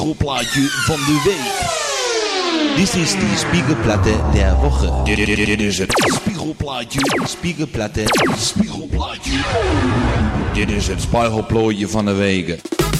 Spiegelplaatje van de week. Dit is die Spiegelplatte der Woche. Dit is het Spiegelplaatje. Spiegelplatte. Spiegelplaatje. Dit is het Spiegelplaatje van de week.